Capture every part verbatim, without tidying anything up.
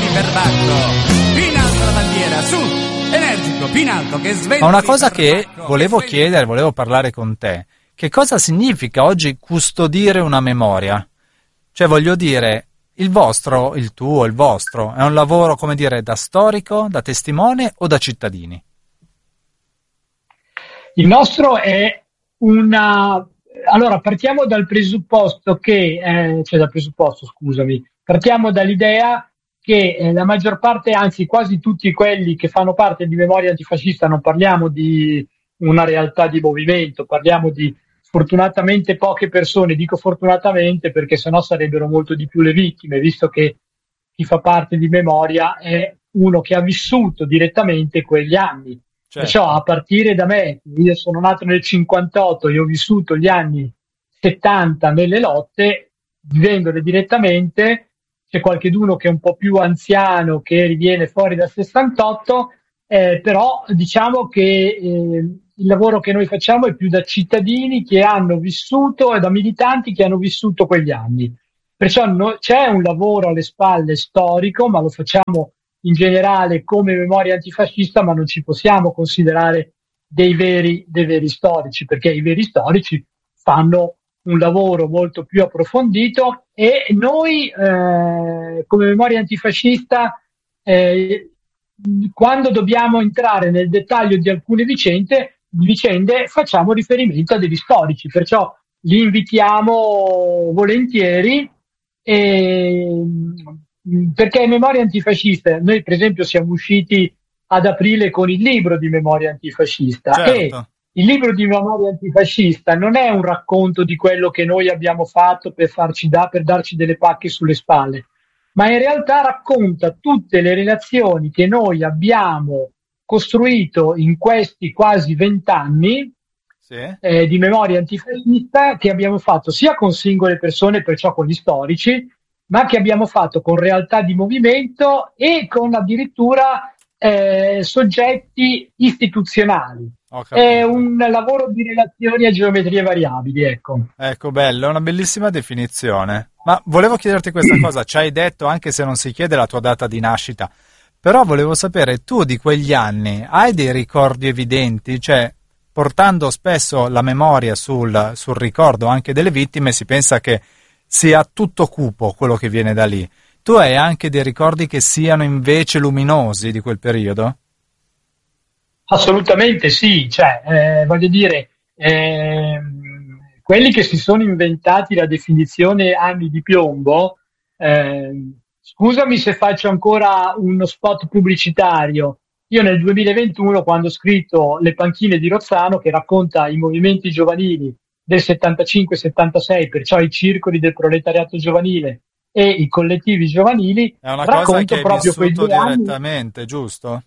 perbacco. Più in alto la bandiera, su, energico, più in alto che sventoli. Ma una cosa che perbacco, volevo che chiedere, volevo parlare con te. Che cosa significa oggi custodire una memoria? Cioè, voglio dire, il vostro, il tuo, il vostro, è un lavoro, come dire, da storico, da testimone o da cittadini? Il nostro è una... Allora, partiamo dal presupposto che, eh, cioè dal presupposto, scusami, partiamo dall'idea che eh, la maggior parte, anzi quasi tutti quelli che fanno parte di Memoria Antifascista, non parliamo di una realtà di movimento, parliamo di fortunatamente poche persone, dico fortunatamente perché sennò sarebbero molto di più le vittime, visto che chi fa parte di Memoria è uno che ha vissuto direttamente quegli anni. Certo. Perciò a partire da me, io sono nato nel cinquantotto e ho vissuto gli anni settanta nelle lotte, vivendole direttamente. C'è qualcheduno che è un po' più anziano che riviene fuori dal sessantotto, eh, però diciamo che eh, il lavoro che noi facciamo è più da cittadini che hanno vissuto e da militanti che hanno vissuto quegli anni. Perciò no, c'è un lavoro alle spalle storico, ma lo facciamo in generale come Memoria Antifascista, ma non ci possiamo considerare dei veri, dei veri storici, perché i veri storici fanno un lavoro molto più approfondito e noi eh, come Memoria Antifascista eh, quando dobbiamo entrare nel dettaglio di alcune vicende, vicende facciamo riferimento a degli storici, perciò li invitiamo volentieri. E perché Memoria Antifascista, noi per esempio siamo usciti ad aprile con il libro di Memoria Antifascista. Certo. E il libro di Memoria Antifascista non è un racconto di quello che noi abbiamo fatto per farci da, per darci delle pacche sulle spalle, ma in realtà racconta tutte le relazioni che noi abbiamo costruito in questi quasi vent'anni Sì. eh, di Memoria Antifascista, che abbiamo fatto sia con singole persone, perciò con gli storici, ma che abbiamo fatto con realtà di movimento e con addirittura eh, soggetti istituzionali. Ho capito. È un lavoro di relazioni a geometrie variabili, ecco. Ecco, bello, è una bellissima definizione. Ma volevo chiederti questa cosa, ci hai detto, anche se non si chiede la tua data di nascita, però volevo sapere, tu di quegli anni hai dei ricordi evidenti? Cioè, portando spesso la memoria sul, sul ricordo anche delle vittime, si pensa che sia tutto cupo quello che viene da lì. Tu hai anche dei ricordi che siano invece luminosi di quel periodo? Assolutamente sì, cioè, eh, voglio dire, ehm, quelli che si sono inventati la definizione anni di piombo, ehm, scusami se faccio ancora uno spot pubblicitario. Io nel duemilaventuno, quando ho scritto Le panchine di Rozzano, che racconta i movimenti giovanili del settantacinque settantasei, perciò i circoli del proletariato giovanile e i collettivi giovanili, È una cosa racconto che hai proprio quei vissuto due anni. direttamente, giusto?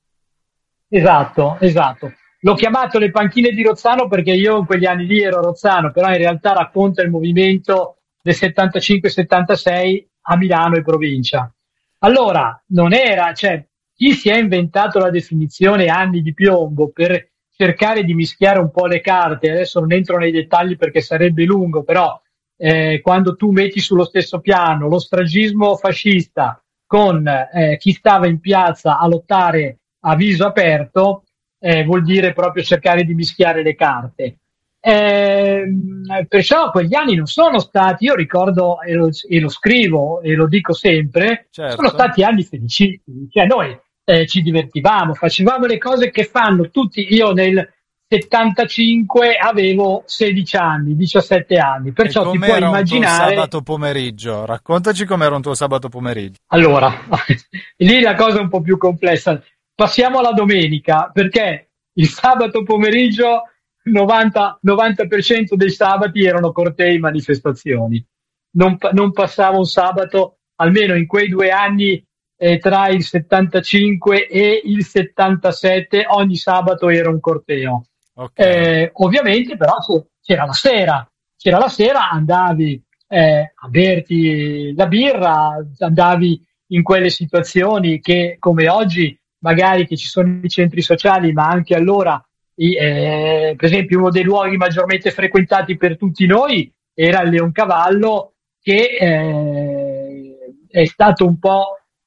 Esatto, esatto. L'ho chiamato Le panchine di Rozzano perché io in quegli anni lì ero a Rozzano, però in realtà racconta il movimento del settantacinque settantasei a Milano e provincia. Allora, non era, cioè, chi si è inventato la definizione anni di piombo per cercare di mischiare un po' le carte, adesso non entro nei dettagli perché sarebbe lungo, però eh, quando tu metti sullo stesso piano lo stragismo fascista con eh, chi stava in piazza a lottare a viso aperto, eh, vuol dire proprio cercare di mischiare le carte. Eh, perciò quegli anni non sono stati, io ricordo e lo, e lo scrivo e lo dico sempre, Certo. sono stati anni felicissimi, cioè noi eh, ci divertivamo, facevamo le cose che fanno tutti. Io nel settantacinque avevo sedici anni, diciassette anni, perciò E ti puoi com'era un tuo immaginare. sabato pomeriggio? Raccontaci com'era un tuo sabato pomeriggio. Allora, lì la cosa è un po' più complessa. Passiamo alla domenica, perché il sabato pomeriggio novanta, novanta per cento dei sabati erano cortei, manifestazioni. Non, non passava un sabato, almeno in quei due anni eh, tra il settantacinque e il settantasette, ogni sabato era un corteo. Okay. Eh, ovviamente però c'era la sera, c'era la sera, andavi eh, a berti la birra, andavi in quelle situazioni che come oggi magari che ci sono i centri sociali, ma anche allora i, eh, per esempio uno dei luoghi maggiormente frequentati per tutti noi era il Leoncavallo, che eh, è stato un po'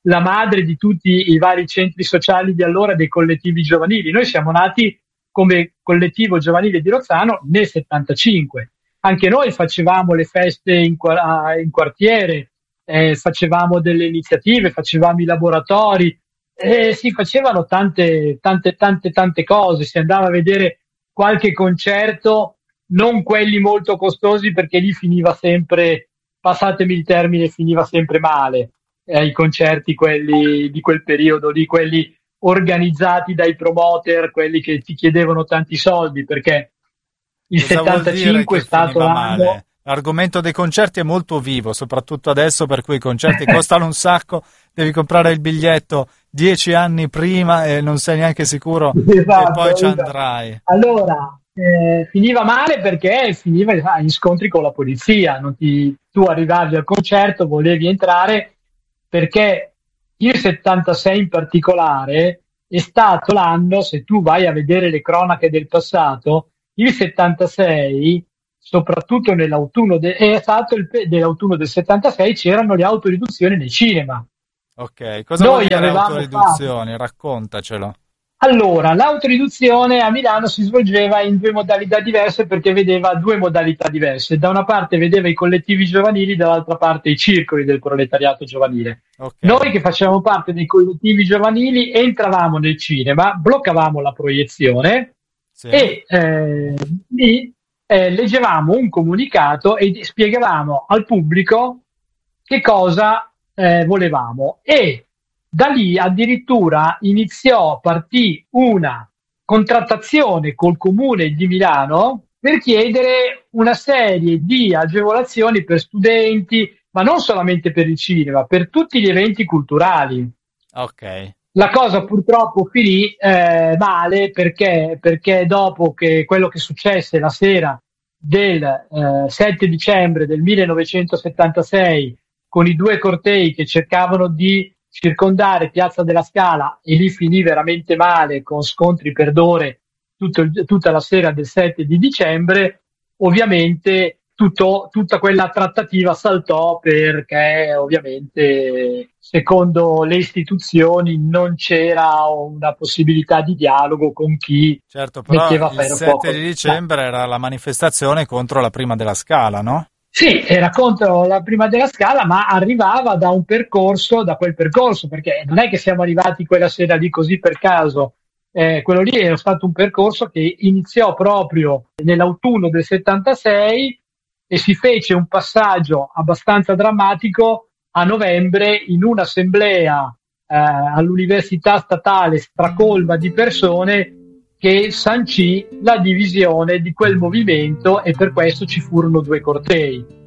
la madre di tutti i vari centri sociali di allora, dei collettivi giovanili. Noi siamo nati come collettivo giovanile di Rozzano nel settantacinque. Anche noi facevamo le feste in, in quartiere, eh, facevamo delle iniziative, facevamo i laboratori, eh, si facevano tante, tante, tante, tante cose. Si andava a vedere qualche concerto, non quelli molto costosi, perché lì finiva sempre, passatemi il termine, finiva sempre male. Eh, I concerti, quelli di quel periodo, di quelli organizzati dai promoter, quelli che ti chiedevano tanti soldi, perché il Cosa settantacinque è stato l'anno... male? L'argomento dei concerti è molto vivo, soprattutto adesso, per cui i concerti costano un sacco, devi comprare il biglietto dieci anni prima e non sei neanche sicuro esatto, e poi ci esatto. andrai. Allora, eh, finiva male perché finiva in scontri con la polizia. Non ti, tu arrivavi al concerto, volevi entrare, perché il settantasei in particolare è stato l'anno, se tu vai a vedere le cronache del passato, il settantasei, soprattutto nell'autunno, de- è stato il, dell'autunno del settantasei, c'erano le autoriduzioni nei cinema. Ok, cosa Noi vuol dire avevamo autoriduzioni? fatto... Raccontacelo. Allora, l'autoriduzione a Milano si svolgeva in due modalità diverse, perché vedeva due modalità diverse. Da una parte vedeva i collettivi giovanili, dall'altra parte i circoli del proletariato giovanile. Okay. Noi che facevamo parte dei collettivi giovanili entravamo nel cinema, bloccavamo la proiezione, sì, e eh, lì eh, leggevamo un comunicato e spiegavamo al pubblico che cosa eh, volevamo, e da lì addirittura iniziò, partì una contrattazione col Comune di Milano per chiedere una serie di agevolazioni per studenti, ma non solamente per il cinema, per tutti gli eventi culturali. Ok. La cosa purtroppo finì eh, male, perché, perché dopo che quello che successe la sera del eh, sette dicembre del millenovecentosettantasei, con i due cortei che cercavano di circondare Piazza della Scala, e lì finì veramente male, con scontri per d'ore tutto, tutta la sera del sette di dicembre, ovviamente tutto, tutta quella trattativa saltò, perché ovviamente secondo le istituzioni non c'era una possibilità di dialogo con chi certo, però metteva il ferro sette fuoco. di dicembre era la manifestazione contro la prima della Scala, no? Sì, era contro la prima della Scala, ma arrivava da un percorso, da quel percorso, perché non è che siamo arrivati quella sera lì così per caso. Eh, quello lì era stato un percorso che iniziò proprio nell'autunno del settantasei e si fece un passaggio abbastanza drammatico a novembre, in un'assemblea eh, all'Università Statale stracolma di persone, che sancì la divisione di quel movimento, e per questo ci furono due cortei.